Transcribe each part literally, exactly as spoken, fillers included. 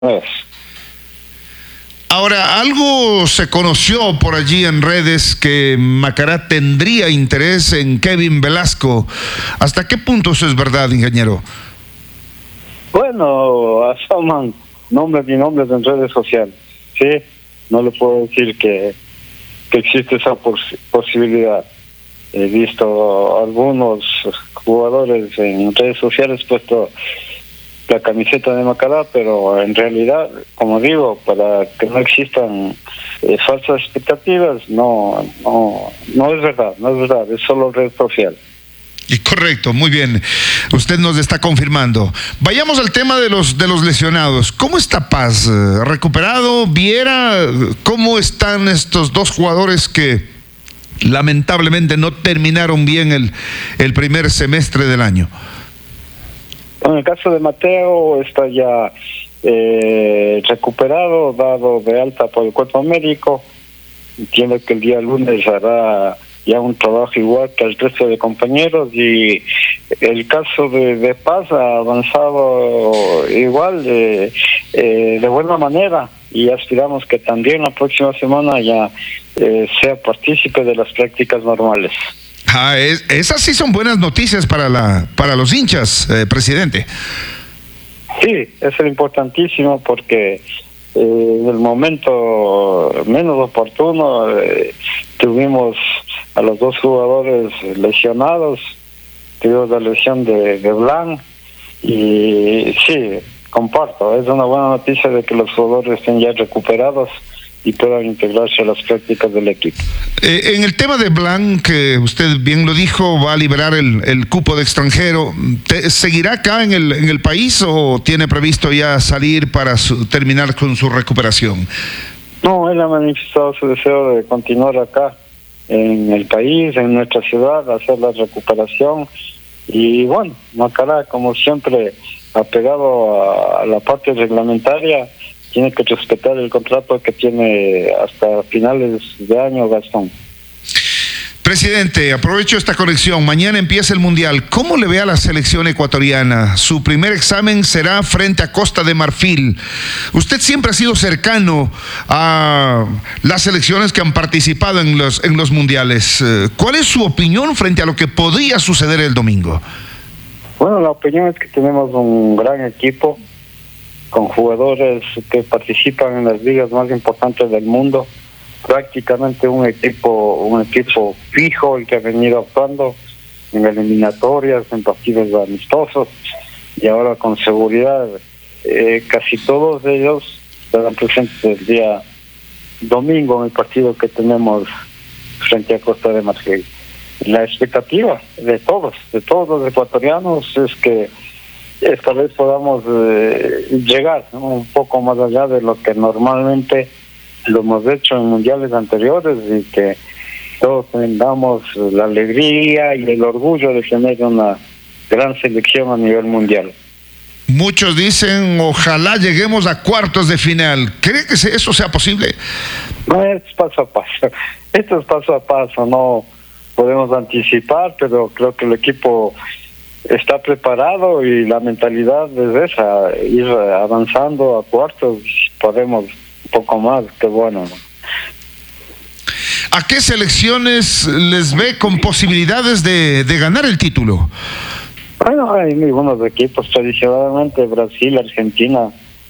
nuevas. Ahora, algo se conoció por allí en redes que Macará tendría interés en Kevin Velasco. ¿Hasta qué punto eso es verdad, ingeniero? Bueno, asoman nombres y nombres en redes sociales, ¿sí? No le puedo decir que, que existe esa pos posibilidad. He visto algunos jugadores en redes sociales puesto la camiseta de Macará, pero en realidad, como digo, para que no existan eh, falsas expectativas, no, no, no es verdad, no es verdad, es solo red social. Y correcto, muy bien. Usted nos está confirmando. Vayamos al tema de los de los lesionados. ¿Cómo está Paz? ¿Recuperado? ¿Viera? ¿Cómo están estos dos jugadores que lamentablemente no terminaron bien el, el primer semestre del año? En el caso de Mateo está ya eh, recuperado, dado de alta por el cuerpo médico. Entiendo que el día lunes hará ya un trabajo igual que el resto de compañeros, y el caso de, de Paz ha avanzado igual de, eh, de buena manera, y aspiramos que también la próxima semana ya eh, sea partícipe de las prácticas normales. Ah, es, esas sí son buenas noticias para la para los hinchas, eh, presidente. Sí, eso es importantísimo porque eh, en el momento menos oportuno eh, tuvimos a los dos jugadores lesionados, tuvimos la lesión de, de Blanc, y sí, comparto, es una buena noticia de que los jugadores estén ya recuperados y puedan integrarse a las prácticas del equipo. Eh, en el tema de Blanc, que usted bien lo dijo, va a liberar el, el cupo de extranjero. ¿Te, ¿Seguirá acá en el, en el país o tiene previsto ya salir para su, terminar con su recuperación? No, él ha manifestado su deseo de continuar acá en el país, en nuestra ciudad, hacer la recuperación. Y bueno, Macará, como siempre, apegado a, a la parte reglamentaria, tiene que respetar el contrato que tiene hasta finales de año, Gastón. Presidente, aprovecho esta conexión. Mañana empieza el Mundial. ¿Cómo le ve a la selección ecuatoriana? Su primer examen será frente a Costa de Marfil. Usted siempre ha sido cercano a las selecciones que han participado en los, en los mundiales. ¿Cuál es su opinión frente a lo que podría suceder el domingo? Bueno, la opinión es que tenemos un gran equipo con jugadores que participan en las ligas más importantes del mundo, prácticamente un equipo un equipo fijo, el que ha venido actuando en eliminatorias, en partidos amistosos, y ahora con seguridad eh, casi todos ellos estarán presentes el día domingo en el partido que tenemos frente a Costa de Marfil. La expectativa de todos, de todos los ecuatorianos, es que esta vez podamos eh, llegar, ¿no?, un poco más allá de lo que normalmente lo hemos hecho en mundiales anteriores, y que todos tengamos la alegría y el orgullo de tener una gran selección a nivel mundial. Muchos dicen, ojalá lleguemos a cuartos de final. ¿Cree que eso sea posible? No, es paso a paso. Esto es paso a paso, no podemos anticipar, pero creo que el equipo está preparado y la mentalidad es esa, ir avanzando a cuartos. Podemos un poco más, qué bueno, ¿no? ¿A qué selecciones les ve con posibilidades de, de ganar el título? Bueno, hay muy buenos equipos, tradicionalmente Brasil, Argentina,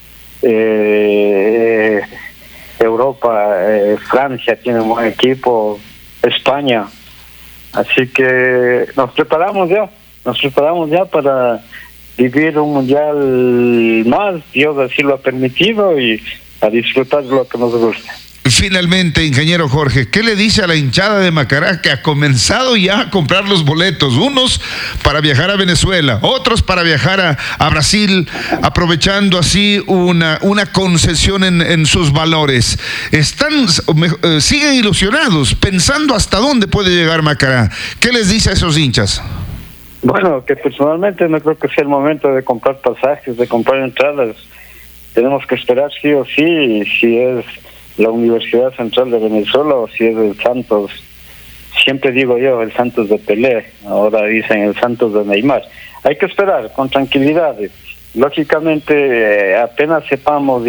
eh, Europa, eh, Francia tiene un buen equipo, España, así que nos preparamos ya. Nos preparamos ya para vivir un mundial más, Dios así lo ha permitido, y a disfrutar de lo que nos gusta. Finalmente, ingeniero Jorge, ¿qué le dice a la hinchada de Macará que ha comenzado ya a comprar los boletos? Unos para viajar a Venezuela, otros para viajar a, a Brasil, aprovechando así una, una concesión en, en sus valores. Están, eh, siguen ilusionados, pensando hasta dónde puede llegar Macará. ¿Qué les dice a esos hinchas? Bueno, que personalmente no creo que sea el momento de comprar pasajes, de comprar entradas. Tenemos que esperar sí o sí, si es la Universidad Central de Venezuela o si es el Santos. Siempre digo yo, el Santos de Pelé, ahora dicen el Santos de Neymar. Hay que esperar con tranquilidad. lógicamente, eh, apenas sepamos